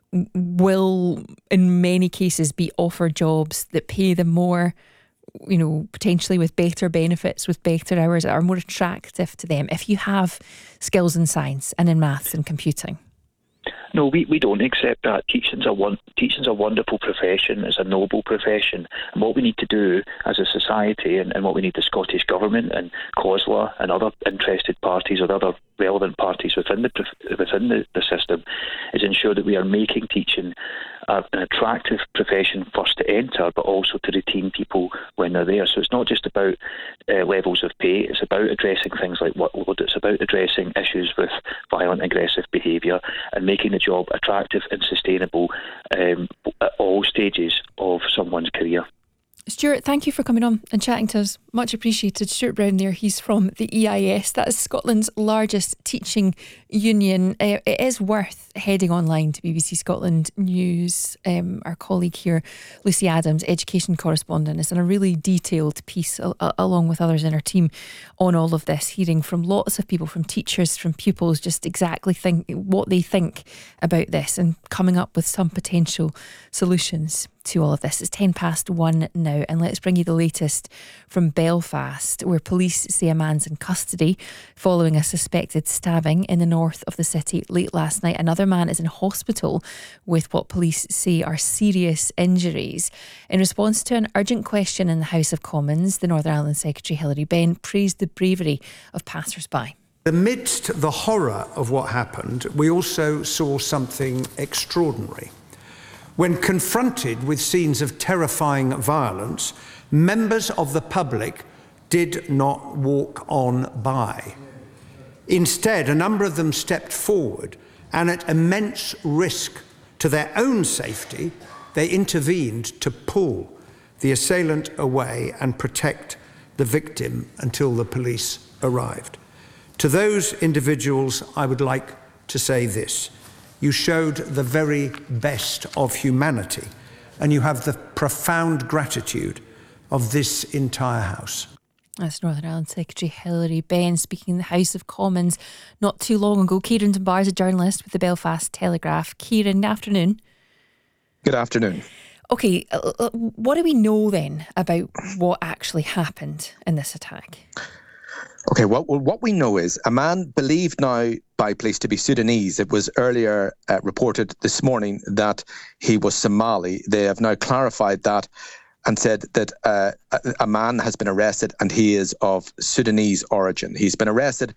will in many cases be offered jobs that pay them more, potentially with better benefits, with better hours that are more attractive to them if you have skills in science and in maths and computing? No, we don't accept that. Teaching's a wonderful profession. It's a noble profession. And what we need to do as a society, and what we need the Scottish Government and COSLA and other interested parties or other relevant parties within the system, is ensure that we are making teaching an attractive profession first to enter, but also to retain people when they're there. So it's not just about levels of pay. It's about addressing things like workload. It's about addressing issues with violent, aggressive behaviour and making the job attractive and sustainable at all stages of someone's career. Stuart, thank you for coming on and chatting to us. Much appreciated. Stuart Brown there, he's from the EIS. That is Scotland's largest teaching union. It is worth heading online to BBC Scotland News. Our colleague here, Lucy Adams, education correspondent, has done a really detailed piece along with others in our team on all of this, hearing from lots of people, from teachers, from pupils, just exactly what they think about this and coming up with some potential solutions to all of this. It's 1:10 now, and let's bring you the latest from Belfast, where police say a man's in custody following a suspected stabbing in the north of the city late last night. Another man is in hospital with what police say are serious injuries. In response to an urgent question in the House of Commons, the Northern Ireland Secretary Hilary Benn praised the bravery of passers-by. Amidst the horror of what happened, we also saw something extraordinary. When confronted with scenes of terrifying violence, members of the public did not walk on by. Instead, a number of them stepped forward, and at immense risk to their own safety, they intervened to pull the assailant away and protect the victim until the police arrived. To those individuals, I would like to say this. You showed the very best of humanity, and you have the profound gratitude of this entire House. That's Northern Ireland Secretary Hilary Benn speaking in the House of Commons not too long ago. Kieran Dunbar is a journalist with the Belfast Telegraph. Kieran, good afternoon. Good afternoon. OK, what do we know then about what actually happened in this attack? OK, well, what we know is a man believed now by police to be Sudanese. It was earlier reported this morning that he was Somali. They have now clarified that and said that a man has been arrested and he is of Sudanese origin. He's been arrested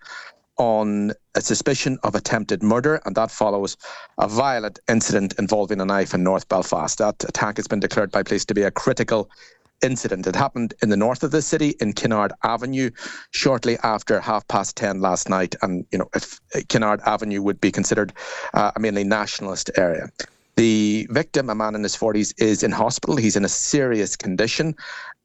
on a suspicion of attempted murder, and that follows a violent incident involving a knife in North Belfast. That attack has been declared by police to be a critical incident. It happened in the north of the city, in Kinnard Avenue, shortly after 10:30 last night. And, if Kinnard Avenue would be considered a mainly nationalist area. The victim, a man in his 40s, is in hospital. He's in a serious condition.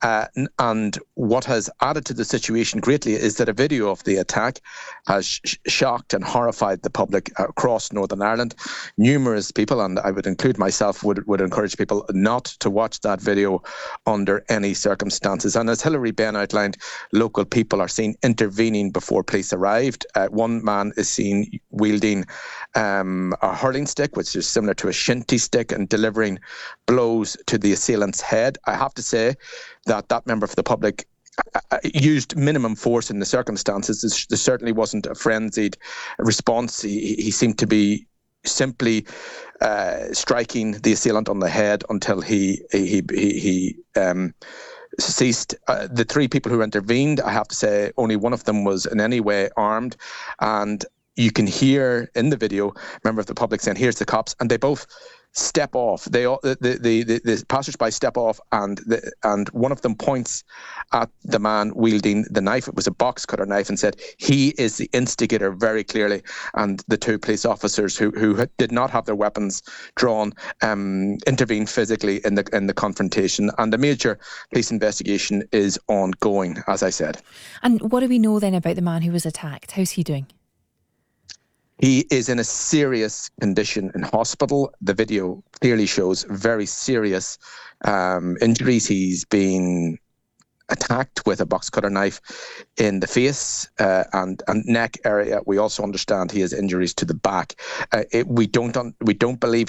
And what has added to the situation greatly is that a video of the attack has shocked and horrified the public across Northern Ireland. Numerous people, and I would include myself, would encourage people not to watch that video under any circumstances. And as Hilary Benn outlined, local people are seen intervening before police arrived. One man is seen wielding a hurling stick, which is similar to a shinty stick, and delivering blows to the assailant's head. I have to say that member of the public used minimum force in the circumstances. There certainly wasn't a frenzied response. He seemed to be simply striking the assailant on the head until he ceased. The three people who intervened, I have to say, only one of them was in any way armed, and you can hear in the video a member of the public saying, "Here's the cops," and they both step off. The passers-by step off, and one of them points at the man wielding the knife. It was a box cutter knife, and said, "He is the instigator," very clearly. And the two police officers who did not have their weapons drawn intervened physically in the confrontation. And the major police investigation is ongoing, as I said. And what do we know then about the man who was attacked? How's he doing? He is in a serious condition in hospital. The video clearly shows very serious injuries. He's been attacked with a box cutter knife in the face and neck area. We also understand he has injuries to the back. We don't believe